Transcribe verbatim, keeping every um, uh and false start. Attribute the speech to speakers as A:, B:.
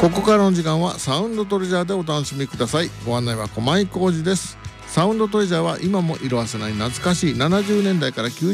A: ここからの時間はサウンドトレジャーでお楽しみください。ご案内は駒井浩二です。サウンドトレジャーは今も色褪せない懐かしいななじゅうねんだいからきゅうじゅう